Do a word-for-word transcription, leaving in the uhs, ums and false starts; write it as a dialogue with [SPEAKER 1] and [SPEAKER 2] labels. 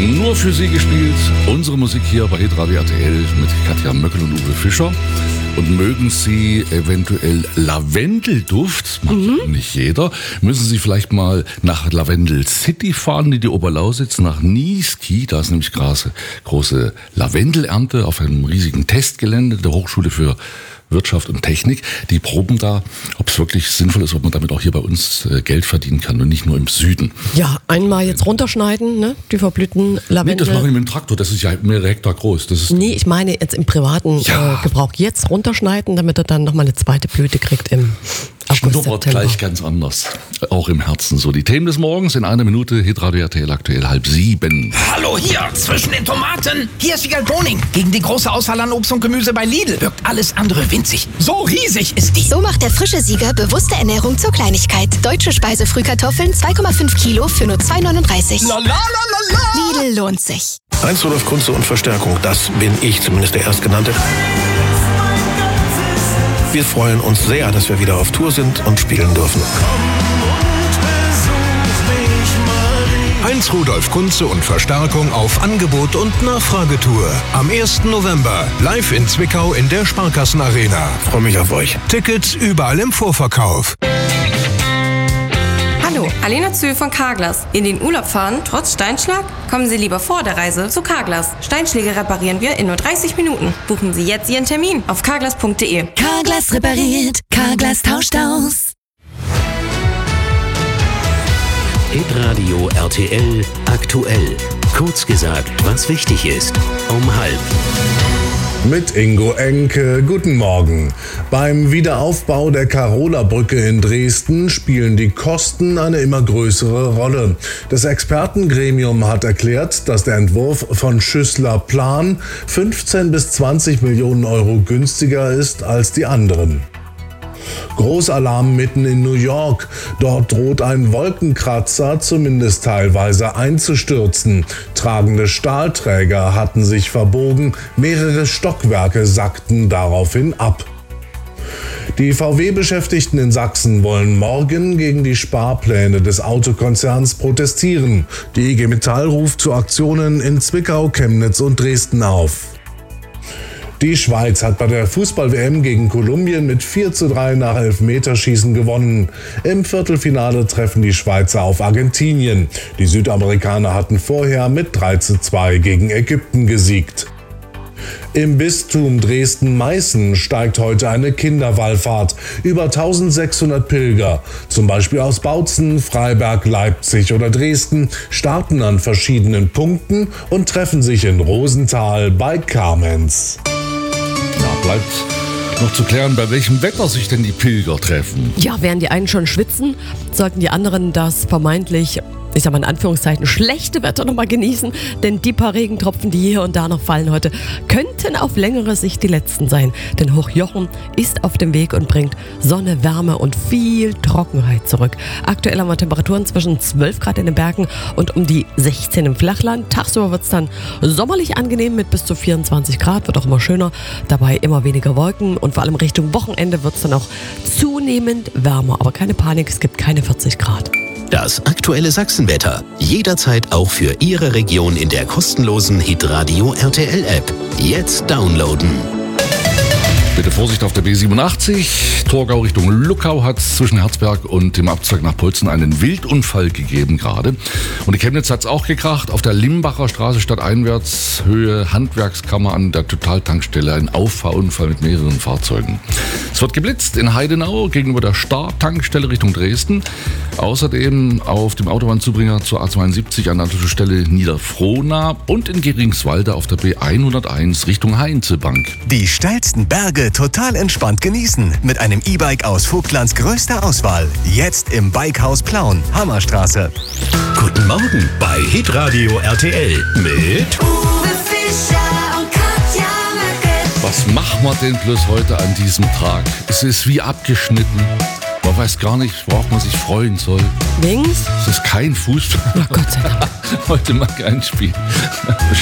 [SPEAKER 1] Nur für Sie gespielt. Unsere Musik hier bei Hitradio R T L mit Katja Möckel und Uwe Fischer. Und mögen Sie eventuell Lavendelduft, macht mhm. nicht jeder, müssen Sie vielleicht mal nach Lavendel City fahren, in die Oberlausitz, nach Niesky. Da ist nämlich große, große Lavendelernte auf einem riesigen Testgelände der Hochschule für Wirtschaft und Technik. Die proben da, ob es wirklich sinnvoll ist, ob man damit auch hier bei uns Geld verdienen kann und nicht nur im Süden.
[SPEAKER 2] Ja, einmal jetzt runterschneiden, ne? Die verblühten Lavendel.
[SPEAKER 1] Nee, das machen wir mit dem Traktor, das ist ja mehrere Hektar groß. Das ist
[SPEAKER 2] nee, ich meine jetzt im privaten ja. äh, Gebrauch. Jetzt runterschneiden, damit er dann nochmal eine zweite Blüte kriegt im August,
[SPEAKER 1] Schnuppert
[SPEAKER 2] September.
[SPEAKER 1] Gleich ganz anders. Auch im Herzen so. Die Themen des Morgens in einer Minute. Hitradio R T L aktuell halb sieben.
[SPEAKER 3] Hallo hier, zwischen den Tomaten. Hier ist Wiegald Boning. Gegen die große Auswahl an Obst und Gemüse bei Lidl wirkt alles andere winzig. So riesig ist die.
[SPEAKER 4] So macht der frische Sieger bewusste Ernährung zur Kleinigkeit. Deutsche Speisefrühkartoffeln zwei Komma fünf Kilo für nur zwei neununddreißig.
[SPEAKER 3] La, la, la, la, la.
[SPEAKER 4] Lidl lohnt sich.
[SPEAKER 5] Heinz Rudolf Kunze und Verstärkung, das bin ich, zumindest der Erstgenannte. Wir freuen uns sehr, dass wir wieder auf Tour sind und spielen dürfen.
[SPEAKER 6] Heinz Rudolf Kunze und Verstärkung auf Angebot und Nachfragetour. Am ersten November live in Zwickau in der Sparkassenarena.
[SPEAKER 5] Ich freue mich auf euch.
[SPEAKER 6] Tickets überall im Vorverkauf.
[SPEAKER 7] Hallo, Alena Zühl von Carglass. In den Urlaub fahren, trotz Steinschlag? Kommen Sie lieber vor der Reise zu Carglass. Steinschläge reparieren wir in nur dreißig Minuten. Buchen Sie jetzt Ihren Termin auf carglass punkt de.
[SPEAKER 8] Carglass repariert, Carglass tauscht aus.
[SPEAKER 9] Hitradio R T L aktuell. Kurz gesagt, was wichtig ist. Um halb.
[SPEAKER 10] Mit Ingo Enke, guten Morgen. Beim Wiederaufbau der Karola-Brücke in Dresden spielen die Kosten eine immer größere Rolle. Das Expertengremium hat erklärt, dass der Entwurf von Schüssler Plan fünfzehn bis zwanzig Millionen Euro günstiger ist als die anderen. Großalarm mitten in New York. Dort droht ein Wolkenkratzer zumindest teilweise einzustürzen. Tragende Stahlträger hatten sich verbogen, mehrere Stockwerke sackten daraufhin ab. Die V W-Beschäftigten in Sachsen wollen morgen gegen die Sparpläne des Autokonzerns protestieren. Die I G Metall ruft zu Aktionen in Zwickau, Chemnitz und Dresden auf. Die Schweiz hat bei der Fußball-W M gegen Kolumbien mit vier zu drei nach Elfmeterschießen gewonnen. Im Viertelfinale treffen die Schweizer auf Argentinien. Die Südamerikaner hatten vorher mit drei zu zwei gegen Ägypten gesiegt. Im Bistum Dresden-Meißen steigt heute eine Kinderwallfahrt. Über eintausendsechshundert Pilger, zum Beispiel aus Bautzen, Freiberg, Leipzig oder Dresden, starten an verschiedenen Punkten und treffen sich in Rosenthal bei Kamenz.
[SPEAKER 1] Ja, bleibt noch zu klären, bei welchem Wetter sich denn die Pilger treffen.
[SPEAKER 2] Ja, während die einen schon schwitzen, sollten die anderen das vermeintlich, ich sag mal in Anführungszeichen, schlechte Wetter nochmal genießen, denn die paar Regentropfen, die hier und da noch fallen heute, könnten auf längere Sicht die letzten sein. Denn Hochjochen ist auf dem Weg und bringt Sonne, Wärme und viel Trockenheit zurück. Aktuell haben wir Temperaturen zwischen zwölf Grad in den Bergen und um die sechzehn im Flachland. Tagsüber wird es dann sommerlich angenehm mit bis zu vierundzwanzig Grad, wird auch immer schöner. Dabei immer weniger Wolken und vor allem Richtung Wochenende wird es dann auch zunehmend wärmer. Aber keine Panik, es gibt keine vierzig Grad.
[SPEAKER 9] Das aktuelle Sachsenwetter. Jederzeit auch für Ihre Region in der kostenlosen Hitradio R T L App. Jetzt downloaden.
[SPEAKER 1] Bitte Vorsicht auf der B siebenundachtzig. Torgau Richtung Luckau hat es zwischen Herzberg und dem Abzweig nach Polzen einen Wildunfall gegeben gerade. Und die Chemnitz hat es auch gekracht. Auf der Limbacher Straße stadteinwärts, Höhe Handwerkskammer an der Totaltankstelle. Ein Auffahrunfall mit mehreren Fahrzeugen. Es wird geblitzt in Heidenau gegenüber der Star-Tankstelle Richtung Dresden. Außerdem auf dem Autobahnzubringer zur A zweiundsiebzig an der Stelle Niederfrohna und in Geringswalde auf der B hunderteins Richtung Heinzebank.
[SPEAKER 11] Die steilsten Berge total entspannt genießen mit einem E-Bike aus Vogtlands größter Auswahl. Jetzt im Bikehaus Plauen, Hammerstraße.
[SPEAKER 9] Guten Morgen bei Hitradio R T L mit
[SPEAKER 8] Uwe Fischer und Katja Möckel.
[SPEAKER 1] Was machen wir denn bloß heute an diesem Tag? Es ist wie abgeschnitten. Man weiß gar nicht, worauf man sich freuen soll.
[SPEAKER 2] Links?
[SPEAKER 1] Es ist kein Fußball.
[SPEAKER 2] Oh Gott sei Dank.
[SPEAKER 1] Heute mal kein Spiel.